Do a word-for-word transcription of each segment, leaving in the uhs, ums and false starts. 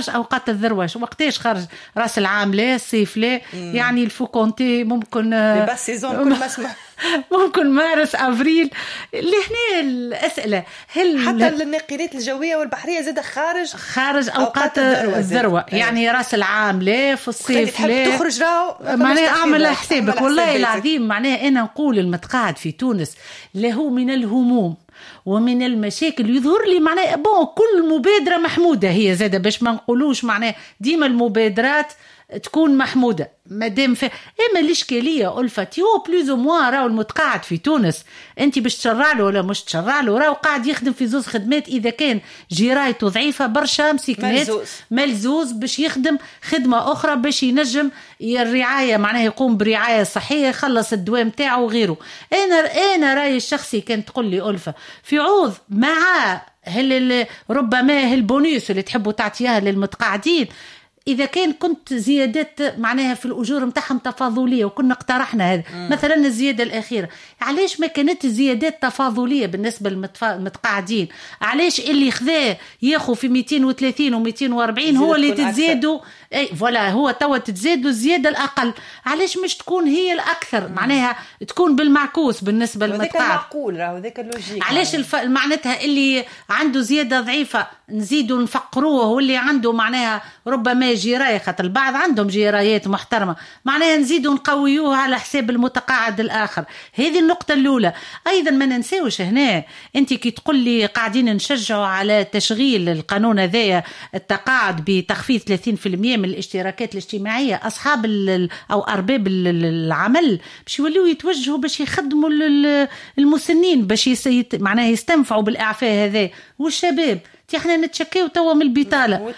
خارج أوقات الذروة. وقتاش خارج؟ رأس العام لا، الصيف لا، يعني الفوكونتي ممكن بس سيزون كل ما اسمع ممكن مارس أبريل. اللي هنا الأسئلة هل حتى الناقلات الجوية والبحرية زاد خارج خارج أوقات, أوقات الذروة, الذروة. يعني رأس العام لا، في الصيف لا، تخرج راو معناه أعمل حسابك. والله العظيم معناه أنا نقول المتقاعد في تونس له من الهموم ومن المشاكل يظهر لي معناه بون كل مبادرة محمودة هي زادة، باش ما نقولوش معناه ديما المبادرات تكون محمودة مادام في. اما الاشكاليه ألفت يو بلوز موا راهو المتقاعد في تونس انت باش تشرع له ولا مش تشرع له، راهو قاعد يخدم في زوز خدمات. اذا كان جرايته ضعيفه برشا مسكنات ملزوز باش يخدم خدمه اخرى باش ينجم الرعايه معناها يقوم برعايه صحيه، يخلص الدواء نتاعو وغيره. انا انا رايي الشخصي كان تقول لي ألفة في عوض مع هل ربما هالبونيس اللي تحبوا تعطيها للمتقاعدين، إذا كان كنت زيادات معناها في الأجور متاعهم تفاضلية وكنا اقترحنا هذا مثلا الزيادة الأخيرة، علاش ما كانت زيادات تفاضلية بالنسبة للمتقاعدين؟ علاش اللي خذاه ياخو في مئتين وثلاثين ومئتين وأربعين هو اللي تتزادوا؟ أي فوالا هو توا تتزادوا الزيادة الأقل، علاش مش تكون هي الأكثر؟ مم. معناها تكون بالمعكوس بالنسبة للمتقاعد. وذاك المعقول راهو ذاك اللوجيك. علاش الف... معناتها اللي عنده زيادة ضعيفة نزيدوا نفقروه، واللي عنده معناها ربما جيراية، خاطر البعض عندهم جيرايات محترمة معناها نزيدوا نقويوه على حساب المتقاعد الآخر. هذه النقطة الأولى. أيضا ما ننساوش هنا أنت كي تقول لي قاعدين نشجعوا على تشغيل القانون هذايا التقاعد بتخفيض ثلاثين بالمئة من الاشتراكات الاجتماعية، أصحاب أو أرباب العمل باش يوليوا يتوجهوا باش يخدموا المسنين باش يسيت معناها يستنفعوا بالإعفاء هذا، والشباب احنا نتشكيو توا من البطاله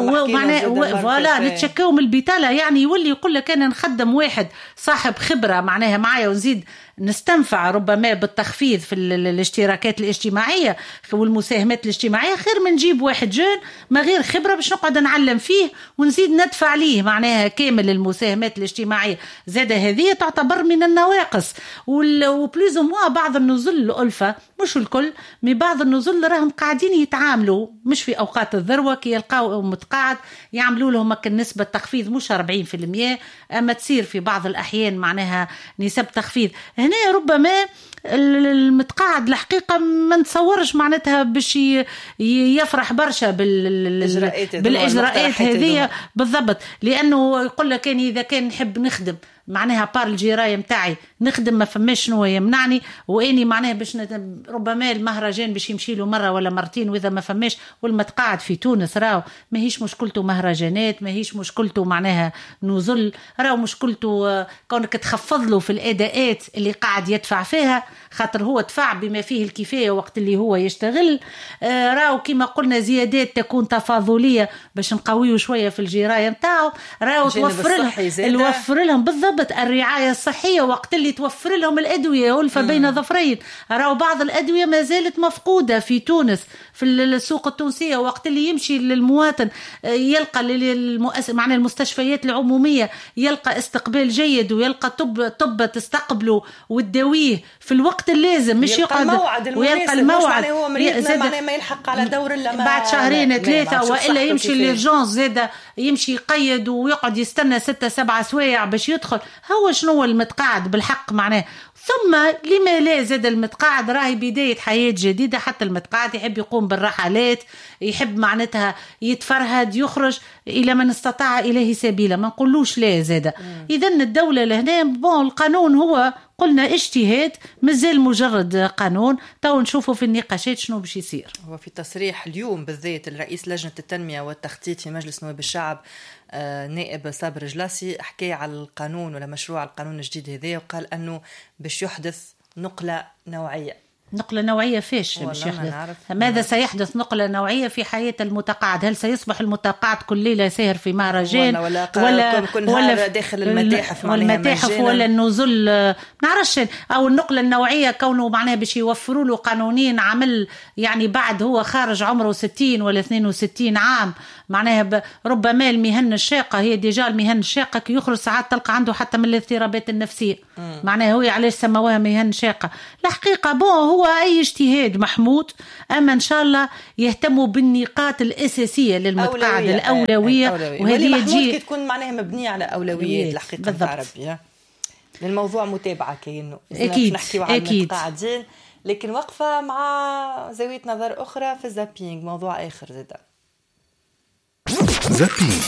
ولا نتشكيو من البطاله. يعني يولي يقول لك انا نخدم واحد صاحب خبره معناها معايا ونزيد نستنفع ربما بالتخفيض في الاشتراكات الاجتماعيه والمساهمات الاجتماعيه، خير من نجيب واحد جون ما غير خبره باش نقعد نعلم فيه ونزيد ندفع ليه معناها كامل المساهمات الاجتماعيه. زاده هذه تعتبر من النواقص. وبلوز موا بعض النزل الألفة مش الكل، من بعض النزل راهم قاعدين يتعاملوا مش في أوقات الذروة كي يلقاو متقاعد يعملوا لهم نسبة تخفيض مش أربعين بالمئة، أما تصير في بعض الأحيان معناها نسب تخفيض. هنا ربما المتقاعد الحقيقة ما نتصورش معناتها باش يفرح برشا بالإجراءات, بالإجراءات هذه بالضبط، لأنه يقول لك أنا إذا كان نحب نخدم معناها بار الجراية متاعي نخدم ما فماش شنو يمنعني، واني معناها باش ربما المهرجان باش يمشي له مره ولا مرتين واذا ما فماش. والمتقاعد في تونس راهو ما هيش مشكلته مهرجانات، ما هيش مشكلته معناها نزل، راهو مشكلته كونك تخفض له في الاداءات اللي قاعد يدفع فيها، خاطر هو دفع بما فيه الكفايه وقت اللي هو يشتغل. راهو كما قلنا زيادات تكون تفاضليه باش نقويه شويه في الجرايه نتاعو، راهو توفر لهم توفر لهم بالضبط الرعايه الصحيه وقت اللي توفر لهم الأدوية والفا بين ظفرين. راهو بعض الأدوية ما زالت مفقودة في تونس في السوق التونسية، وقت اللي يمشي للمواطن يلقى للمؤسس معنى المستشفيات العمومية يلقى استقبال جيد ويلقى طب طب تستقبله وتداويه في الوقت اللازم، مش يقعد ويلقى الموعد هو مريض ما, ما يلحق على دور الا بعد شهرين ثلاثة، وإلا يمشي للجونس زادة يمشي يقيد ويقعد يستنى ستة سبعة سوايع باش يدخل. هو شنو المتقاعد بالحق معناه؟ ثم لما لا زاد المتقاعد راهي بداية حياة جديدة، حتى المتقاعد يحب يقوم بالرحلات، يحب معناتها يتفرهد يخرج إلى من استطاع إليه سبيلا، ما نقولوش لا زادة. إذن الدولة لهنا بون القانون هو قلنا اجتهاد مازال مجرد قانون، تو نشوفوا في النقاشات شنو باش يصير. هو في تصريح اليوم بالذات الرئيس لجنة التنمية والتخطيط في مجلس نواب الشعب نائب صابر جلاسي حكى على القانون ولا مشروع القانون الجديد هذا، وقال أنه باش يحدث نقلة نوعية. نقلة نوعية فيش باش يحدث؟ ماذا سيحدث نقلة نوعية في حياة المتقاعد؟ هل سيصبح المتقاعد كل ليلة يسهر في مهرجان ولا ولا, ولا, ولا داخل المتاحف والمتاحف ولا النزول نعرفش، أو النقلة النوعية كونه معناها باش يوفروا له قانونين عمل يعني بعد هو خارج عمره ستين ولا اثنين وستين عام معناها ربما المهن الشاقة هي ديجا المهن الشاقة كي يخرج ساعات تلقى عنده حتى من الاضطرابات النفسية. معناها هو علاش سموها مهن شاقة الحقيقة. بون هو أي اجتهاد محمود، أما إن شاء الله يهتموا بالنقاط الأساسية للمتقاعد الأولوية, الأولوية. وهذه محمود تكون معناها مبنية على أولويات الحقيقة العربية. للموضوع متابعة كأنه أكيد نحكي على المتقاعدين، لكن وقفة مع زاوية نظر أخرى في الزابينج، موضوع آخر زادا. زابينج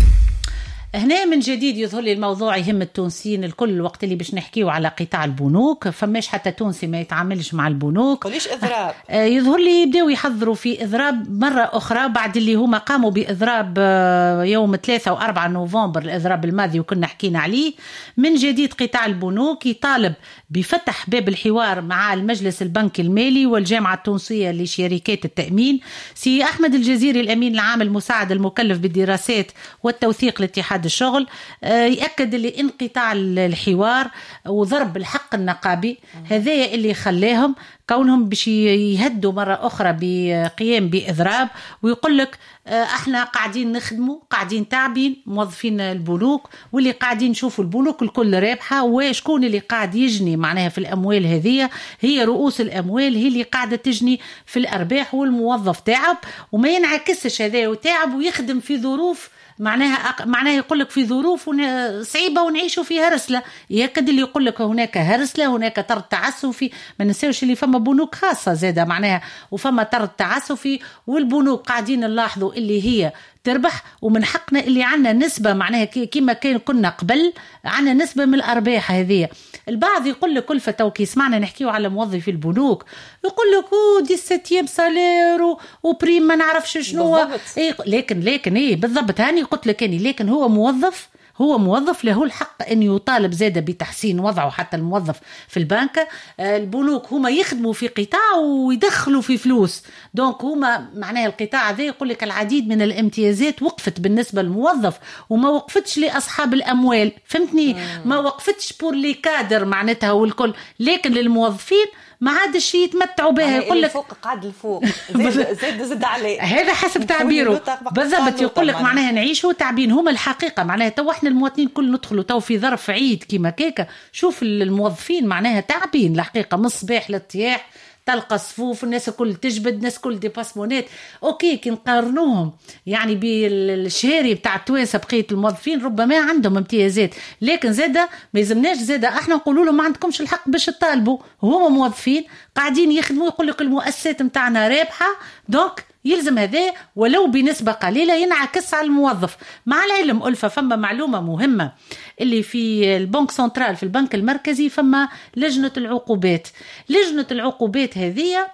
هنا من جديد يظهر لي الموضوع يهم التونسيين الكل. الوقت اللي باش نحكيو على قطاع البنوك فماش حتى تونسي ما يتعاملش مع البنوك. قوليش إضراب. يظهر لي يبداو يحضروا في إضراب مرة أخرى بعد اللي هما قاموا بإضراب يوم ثلاثة وأربعة نوفمبر، الإضراب الماضي وكنا حكينا عليه. من جديد قطاع البنوك يطالب بفتح باب الحوار مع المجلس البنكي المالي والجامعة التونسية لشركات التأمين. سي أحمد الجزيري الأمين العام المساعد المكلف بالدراسات والتوثيق لاتحاد الشغل يأكد اللي انقطاع الحوار وضرب الحق النقابي هذا اللي خلاهم كونهم باش يهدوا مرة أخرى بقيام بإضراب، ويقول لك احنا قاعدين نخدموا قاعدين تعبين موظفين البنوك واللي قاعدين نشوفوا البنوك الكل رابحة، وشكون اللي قاعد يجني معناها في الأموال هذه؟ هي رؤوس الأموال هي اللي قاعدة تجني في الأرباح، والموظف تعب وما ينعكسش هذا وتعب ويخدم في ظروف معناها معناها يقول لك في ظروف صعيبه ونعيشوا فيها هرسله. ياكد اللي يقول لك هناك هرسله هناك طرد تعسفي. ما ننساوش اللي فما بنوك خاصه زاده معناها وفما طرد تعسفي، والبنوك قاعدين نلاحظوا اللي هي تربح، ومن حقنا اللي عنا نسبة معناها كيما كان كنا قبل عنا نسبة من الأرباح هذه. البعض يقول لك كل فتاة وكي سمعنا نحكيو على موظفي البنوك يقول لك او دي ستيام سالير وبريم ما نعرفش شنو إيه، لكن لكن ايه بالضبط هاني قلت لك اني لكن هو موظف هو موظف له الحق أن يطالب زادة بتحسين وضعه. حتى الموظف في البنك البنوك هما يخدموا في قطاع ويدخلوا في فلوس، دونك هما معناها القطاع ذا يقول لك العديد من الامتيازات وقفت بالنسبة للموظف وما وقفتش لأصحاب الأموال، فهمتني؟ ما وقفتش بور لي كادر معناتها والكل، لكن للموظفين ما عادش يتمتعوا بها. يقول لك فوق قعد الفوق زاد زاد زاد عليه هذا حسب تعبيره بالضبط. يقول لك معناها نعيشوا تعبين. هما الحقيقه معناها تو احنا المواطنين كل ندخلوا تو في ظرف عيد كيما كيكا، شوف الموظفين معناها تعبين الحقيقه من الصباح للطياح، تلقى صفوف الناس الكل تجبد الناس كل دي باسمونات. اوكي كي نقارنوهم يعني بالشهري بتاع التوانسه بقيه الموظفين ربما عندهم امتيازات، لكن زاده ما يلزمناش زاده احنا نقولوا لهم ما عندكمش الحق باش تطالبوا. هما موظفين قاعدين يخدموا يقول لك المؤسسات نتاعنا رابحه، دونك يلزم هذا ولو بنسبة قليلة ينعكس على الموظف. مع العلم ألفة فما معلومة مهمة اللي في البنك سنترال في البنك المركزي فما لجنة العقوبات. لجنة العقوبات هذه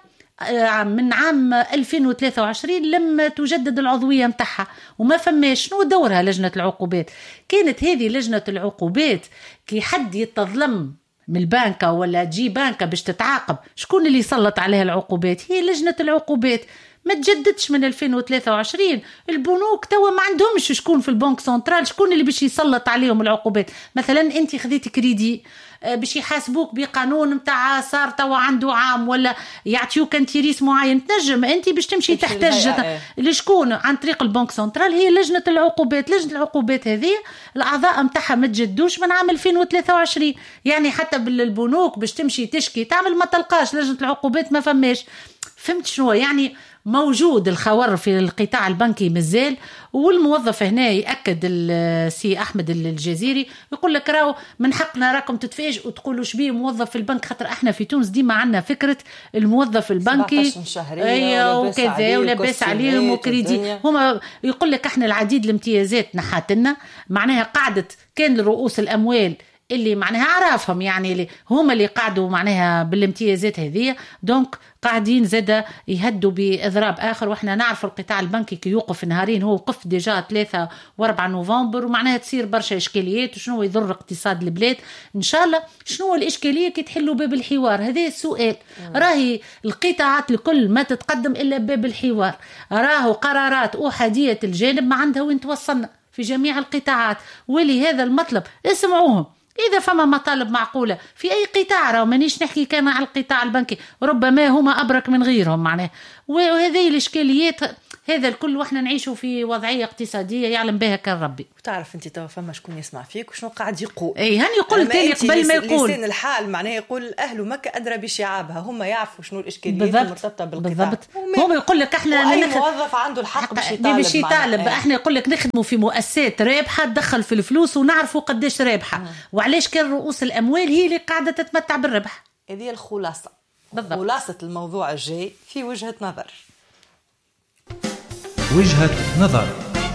من عام ألفين وثلاثة وعشرين لما تجدد العضوية متاعها وما فماش. شنو دورها لجنة العقوبات؟ كانت هذه لجنة العقوبات كي حد يتظلم من البنكة ولا تجي بنكة باش تتعاقب، شكون اللي يسلط عليها العقوبات؟ هي لجنة العقوبات. ما تجددش من ألفين وثلاثة وعشرين. البنوك توا ما عندهمش شكون في البنك سنترال شكون اللي باش يسلط عليهم العقوبات. مثلا انت خذيت كريدي باش يحاسبوك بقانون متاع صار توا عنده عام ولا يعطيوك انتيريس معين، تنجم انت باش تمشي تحتج لشكون عن طريق البنك سنترال. هي لجنة العقوبات. لجنة العقوبات هذه الاعضاء متاعها ما تجدوش من عام ألفين وثلاثة وعشرين، يعني حتى بالبنوك باش تمشي تشكي تعمل ما تلقاش لجنة العقوبات ما فماش. فهمت شنو يعني؟ موجود الخور في القطاع البنكي مازال. والموظف هنا يأكد السي أحمد الجزيري يقول لك راو من حقنا راكم تتفاجئوا وتقولوا شبيه موظف في البنك، خاطر احنا في تونس ديما عندنا فكرة الموظف البنكي ايوه وكذا ولاباس عليهم وكريدي. هما يقول لك احنا العديد الامتيازات نحاتنا معناها قاعدة كان لرؤوس الأموال اللي معناها عرفهم يعني اللي هما اللي قاعدوا معناها بالامتيازات هذه، دونك قاعدين زادا يهدوا بإضراب آخر. وإحنا نعرف القطاع البنكي كي يوقف نهارين هو وقف ديجا ثلاثة وأربعة نوفمبر ومعناها تصير برشا إشكاليات وشنو يضر اقتصاد البلاد. إن شاء الله شنو الإشكالية كي تحلوا باب الحوار؟ هذا السؤال. راهي القطاعات الكل ما تتقدم إلا باب الحوار، راهو قرارات أحادية الجانب ما عندها وين توصلنا في جميع القطاعات، ولهذا المطلب اسمعوهم. إذا فما مطالب معقولة في أي قطاع، راهو مانيش نحكي كان على القطاع البنكي، ربما هما أبرك من غيرهم معناه. وهذه الإشكاليات هذا الكل واحنا نعيشوا في وضعيه اقتصاديه يعلم بها كان ربي. وتعرف انت تو فما شكون يسمع فيك وشنو قاعد يقول. اي هاني قلت تاني قبل ما يقول لسان الحال معناه يقول اهل مكه ادرى بشعابها، هم يعرفوا شنو الاشكاليات المرتبطه بالقطاع. بالضبط. هو يقول لك احنا اي موظف عنده الحق باش يطالب باش يطالب. احنا يقول لك نخدموا في مؤسسات رابحه تدخل في الفلوس ونعرفوا قداش رابحه مم. وعلاش كان رؤوس الاموال هي اللي قاعده تتمتع بالربح. هذه الخلاصه. بالضبط. خلاصه الموضوع الجاي في وجهه نظر. وجهة نظر.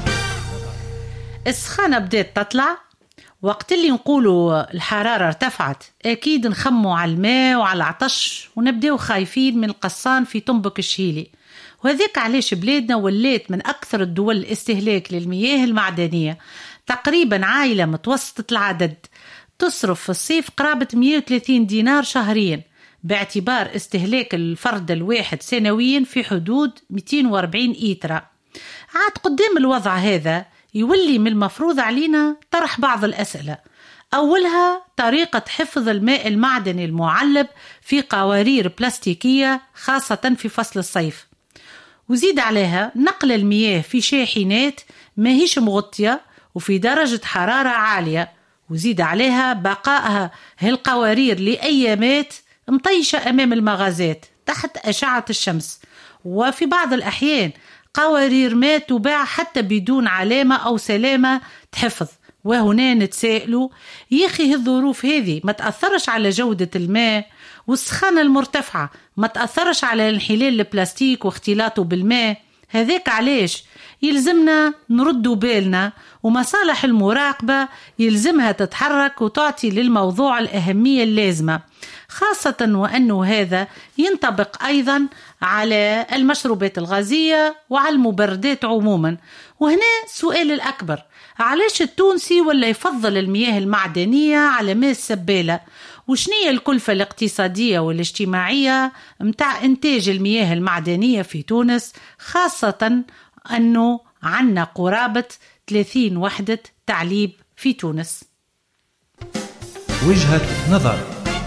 السخانة بدأت تطلع، وقت اللي نقولوا الحرارة ارتفعت أكيد نخموا على الماء وعلى العطش ونبدأوا خايفين من القصان في طنبك الشهيلي. وهذاك علاش بلادنا ولات من أكثر الدول استهلاك للمياه المعدنية. تقريبا عائلة متوسطة العدد تصرف في الصيف قرابة مئة وثلاثين دينار شهريا، باعتبار استهلاك الفرد الواحد سنويا في حدود مئتين وأربعين إيترا. عاد قدام الوضع هذا يولي من المفروض علينا طرح بعض الأسئلة. أولها طريقة حفظ الماء المعدني المعلب في قوارير بلاستيكية خاصة في فصل الصيف، وزيد عليها نقل المياه في شاحنات ما هيش مغطية وفي درجة حرارة عالية، وزيد عليها بقائها هالقوارير لأيامات مطيشة أمام المغازات تحت أشعة الشمس، وفي بعض الأحيان قوارير ماء تباع حتى بدون علامة أو سلامة تحفظ. وهنا نتسائلوا يخي الظروف هذه ما تأثرش على جودة الماء؟ والسخانة المرتفعة ما تأثرش على انحلال البلاستيك واختلاطه بالماء؟ هذاك علاش يلزمنا نردوا بالنا، ومصالح المراقبة يلزمها تتحرك وتعطي للموضوع الأهمية اللازمة، خاصة وأنه هذا ينطبق أيضا على المشروبات الغازية وعلى المبردات عموما. وهنا سؤال الأكبر، علاش التونسي ولا يفضل المياه المعدنية على ماء السبالة؟ وشنية الكلفة الاقتصادية والاجتماعية متاع إنتاج المياه المعدنية في تونس، خاصة أنه عنا قرابة ثلاثين وحدة تعليب في تونس؟ وجهة نظر.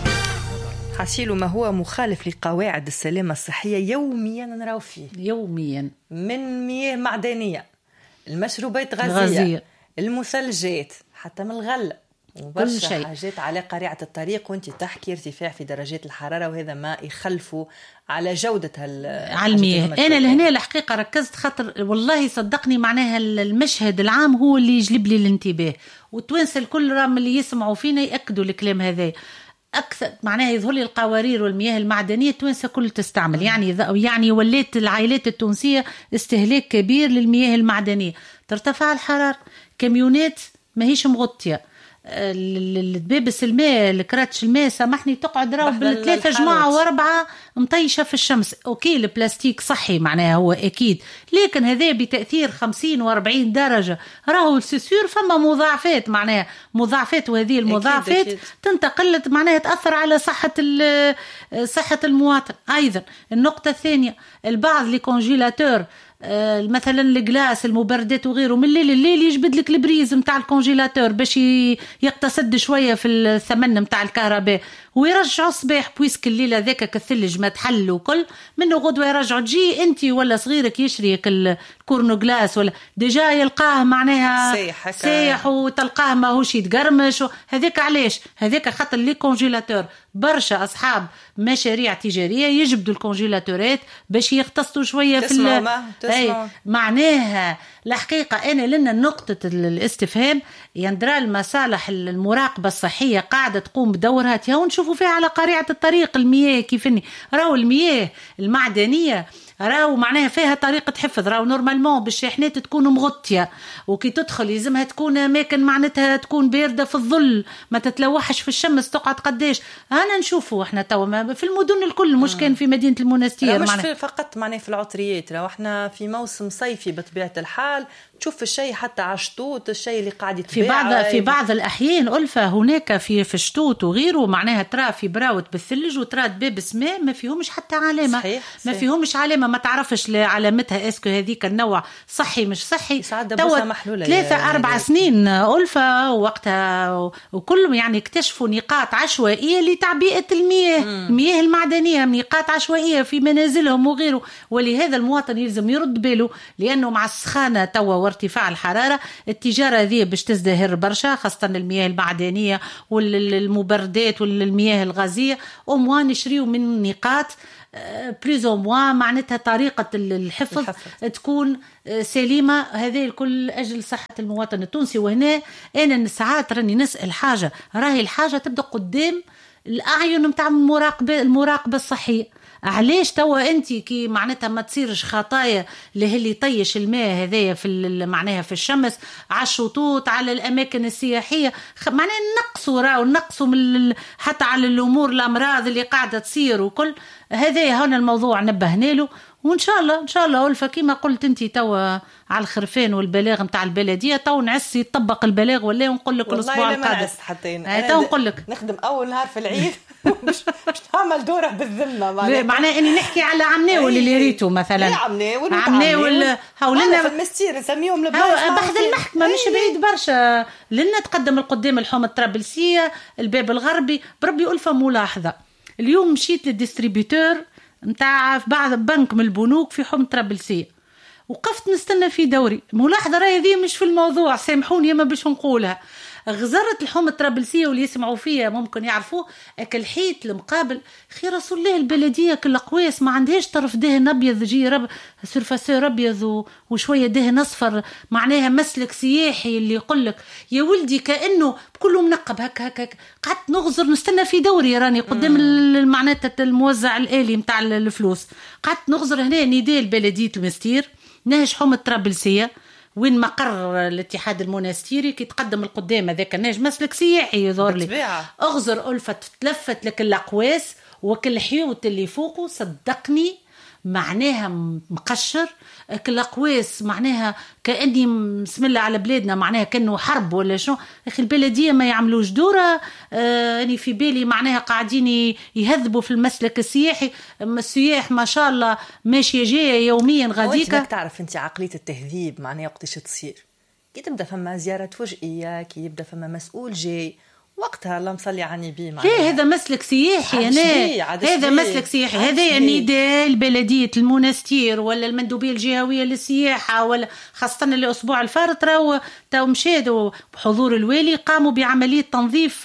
حسيل ما هو مخالف لقواعد السلامة الصحية يوميا نراو فيه يوميا، من مياه معدنية، المشروبات غازية, غازية. المثلجات، حتى من الغلة، وبرشا حاجات على قريعة الطريق. وانت تحكي ارتفاع في درجات الحرارة، وهذا ما يخلفوا على جودة على المياه. أنا لهنا الحقيقة ركزت خاطر والله صدقني معناها المشهد العام هو اللي يجلب لي الانتباه، والتوانسة الكل رام اللي يسمعوا فينا يأكدوا الكلام هذا. أكثر معناها يظهر لي القوارير والمياه المعدنية التوانسة كل تستعمل، يعني يعني ولات العائلات التونسية استهلاك كبير للمياه المعدنية. ترتفع الحرارة، كاميونات ما هيش مغطية، الدبابس الماء، الكراتش الماء سامحني تقعد راو بالثلاثة جماعة واربعة مطيشة في الشمس. اوكي البلاستيك صحي معناها هو اكيد، لكن هذا بتأثير خمسين واربعين درجة راهو سيسير فما مضاعفات، معناها مضاعفات، وهذه المضاعفات أكيد أكيد. تنتقل معناها تأثر على صحة صحة المواطن. ايضا النقطة الثانية، البعض لي كونجيلاتور مثلا الجلاس المبردات وغيره، من الليل الليل يجبد لك البريز متاع الكونجيلاتور باش يقتصد شويه في الثمن متاع الكهرباء، ويرجعوا الصباح بويسك الليله ذاك كالثلج ما تحل وكل منه غدوه يرجعوا. تجي انت ولا صغيرك يشريك الكورنو جلاس ولا ديجا يلقاه معناها سايح, سايح وتلقاه ماهوش يتقرمش. هذاك علاش؟ هذاك خاطر لي كونجيلاتور برشا اصحاب مشاريع تجاريه يجبدوا الكونجيلاتورات باش يقتصدوا شويه في أي. معناها الحقيقه انا لنا نقطه الاستفهام، يندرى المصالح المراقبه الصحيه قاعده تقوم بدورها تيها ونشوفوا فيها على قريعه الطريق. المياه كيفني راهو المياه المعدنيه راهو معناها فيها طريقة حفظ، راهو نورمالمون بالشاحنات تكون مغطية، وكي تدخل يلزمها تكون أماكن معناتها تكون باردة في الظل ما تتلوحش في الشمس. تقعد قداش أنا نشوفوا إحنا توا في المدن الكل، مش كان في مدينة المنستير مش في فقط معناها في العطريات. لو إحنا في موسم صيفي بطبيعة الحال تشوف الشيء حتى عشتوت الشيء اللي قاعد يتباع في بعض في بعض الأحيان ألفة هناك في في شتوت وغيره معناها ترى في براوت بالثلج وترى دبابس ماء ما فيهمش حتى علامة. صحيح. ما فيهمش علامة ما تعرفش علامتها اسكو هذيك النوع صحي مش صحي. توا ثلاثة أربع سنين ألفة وقتها وكل يعني اكتشفوا نقاط عشوائية لتعبئة المياه مم. المياه المعدنية، نقاط عشوائية في منازلهم وغيره. ولهذا المواطن يلزم يرد باله، لأنه مع السخانة توا وارتفاع الحرارة التجارة هذه باش تزدهر برشا، خاصة المياه المعدنية والمبردات والمياه الغازية. وموا نشريو من نقاط بليز او موا معناتها طريقة الحفظ, الحفظ تكون سليمة. هذه الكل أجل صحة المواطن التونسي. وهنا أنا ساعات راني نسأل حاجة، راهي الحاجة تبدأ قدام الأعين متاع المراقبة المراقبة الصحية. علاش توا انت كي معناتها ما تصيرش خطايا اللي يطيش الماء هذايا في معناها في الشمس على الشطوط على الاماكن السياحيه، معناها نقصوا راهو نقصوا من حتى على الامور الامراض اللي قاعده تصير وكل هذايا. هنا الموضوع نبهنا له، وان شاء الله ان شاء الله ألفة كيما قلت انت توا على الخرفان والبلاغ نتاع البلديه تو نعس يطبق البلاغ ولا نقول لك الاسبوع القادم حتى تو نقول لك نخدم اول نهار في العيد مش مش نعمل دوره بالذمه معناها معناها اني نحكي على عمناول اللي ريتو مثلا عمناول عمناول هاولنا في المستير نسميهم البلاش بحث المحكمه مش بعيد برشا لنا تقدم القدام الحومه الطرابلسيه الباب الغربي. بربي ألفة ملاحظه اليوم مشيت للديستريبيوتور متاع في بعض بنك من البنوك في حومه طرابلسيه وقفت نستنى في دوري. ملاحظه راهي ذي مش في الموضوع سامحوني ما باش نقولها. غزرت الحومه الطرابلسيه واللي يسمعوا فيها ممكن يعرفوه اكل حيت المقابل خير رسول الله البلديه كل قواس ما عندهاش طرف دهن ابيض جي رب سرفاسور ابيض وشويه دهن اصفر معناها مسلك سياحي اللي يقول لك يا ولدي كانه كله منقب هك هك, هك. قعدت نغزر نستنى في دوري راني قدام معناتها الموزع الالي نتاع الفلوس. قعدت نغزر هنا نداء البلديه المستير نهج حومه الطرابلسيه وين مقر الاتحاد المونستيري كي تقدم القدام هذاك الناج مسلك سياحي يظهر لي اغزر ألفة تلفت لك الاقواس وكل حيوت اللي فوقه صدقني معناها مقشر كل اقواس معناها كاني بسم الله على بلادنا معناها كانه حرب ولا شو. اخي البلديه ما يعملوش دوره آه اني في بالي معناها قاعدين يهذبوا في المسلك السياحي. السياح ما شاء الله ماشيه جايه يوميا غاديكا. تعرف انت عقليه التهذيب معناها وقتاش تصير كي تبدا فما زياره فجئيه كي يبدا فما مسؤول جاي وقتها الله مصلي على النبي معناها هذا مسلك سياحي هنا هذا مسلك سياحي هذا النداء البلديه المونستير ولا المندوبيه الجهويه للسياحه ولا خاصه الاسبوع الفارط راهو تو مشاهدوا بحضور الوالي قاموا بعمليه تنظيف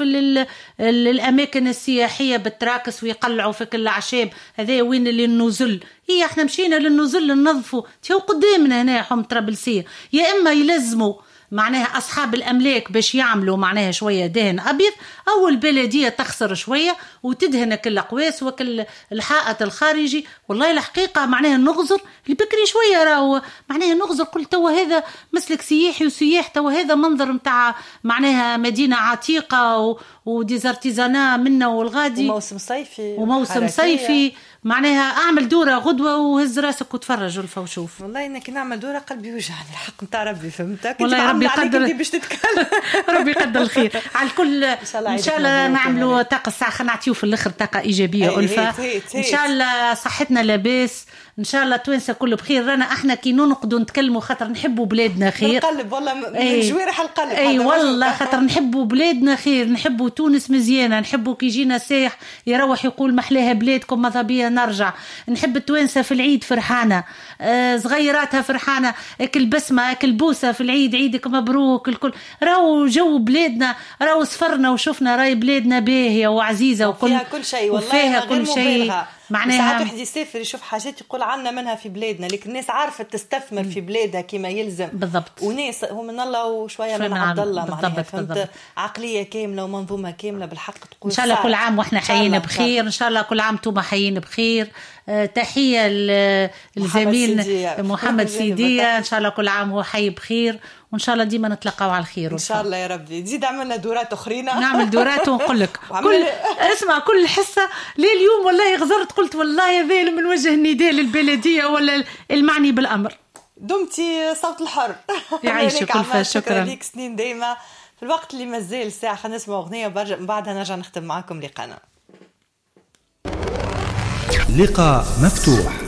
للاماكن السياحيه بالتراكس ويقلعوا في كل الاعشاب هذا وين اللي النزل هي احنا مشينا للنزل ننظفوا تيو قدامنا هنا حومه طرابلسيه. يا اما يلزموا معناها أصحاب الأملاك باش يعملوا معناها شوية دهن أبيض أو البلدية تخسر شوية وتدهن كل قواس وكل الحائط الخارجي. والله الحقيقة معناها نغزر البكري شوية راهو معناها نغزر كل توا هذا مسلك سياحي وسياح توا هذا منظر متاع معناها مدينة عتيقة وديزارتيزانا منا والغادي وموسم صيفي وموسم صيفي معناها أعمل دورة غدوة وهز راسك وتفرج ولفا وشوف. والله إنك نعمل دورة قلبي يوجعني الحق نتاع ربي فهمتك والله ربي يقدر باش تتكلم ربي يقدر الخير على الكل. إن شاء الله نعملوا طاقة الساعة خلينا نعطيو في الآخر طاقة إيجابية ألفة إن شاء الله صحتنا لاباس إن شاء الله توانسة كله بخير. رانا إحنا كي ننقدوا نتكلموا خاطر نحبوا بلادنا خير القلب والله من جوارح القلب أي والله خاطر نحبوا بلادنا خير نحبوا تونس مزيانة نحبوا كي يجينا سايح يروح يقول محلاها بلادكم ماذا بيا نرجع. نحب التوانسة في العيد فرحانة آه صغيراتها فرحانة اكل بسمة اكل بوسة في العيد عيدك مبروك الكل راهو جو بلادنا راهو سفرنا وشفنا راي بلادنا باهية وعزيزة وكل فيها كل شيء والله وفيها كل شيء معناها ساعات واحد يسافر يشوف حاجات يقول عنا منها في بلادنا لكن الناس عارفة تستثمر في بلادها كما يلزم بالضبط وناس هو من الله وشوية من عبد الله معناها فهمت عقلية كاملة ومنظومة كاملة بالحق تقول إن شاء الله كل عام وإحنا حيين بخير إن شاء الله كل عام توما حيين بخير. أه تحية للزميل محمد, محمد سيدية إن شاء الله كل عام هو حي بخير وإن شاء الله ديما نتلقاو على الخير إن شاء الله يا ربي. تزيد عملنا دورات أخرين نعمل دورات ونقول لك كل اسمع كل حصة ليه اليوم والله غزرت قلت والله هذا من وجه النداء للبلدية ولا المعني بالأمر. دمتي صوت الحر يعيشك ألفة شكرا ليك سنين دايما في الوقت اللي مازال الساعة خلينا نسمع أغنية وبعدها نرجع نختم معكم لقانا. لقاء مفتوح.